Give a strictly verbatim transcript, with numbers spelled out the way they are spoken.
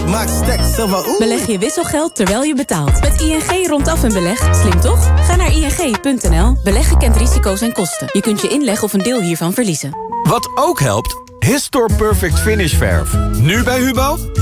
Maak stacks, zelf wel. Beleg je wisselgeld terwijl je betaalt. Met I N G rondaf en beleg. Slim toch? Ga naar I N G punt N L. Beleggen kent risico's en kosten. Je kunt je inleg of een deel hiervan verliezen. Wat ook helpt, Histor Perfect Finish verf. Nu bij Hubo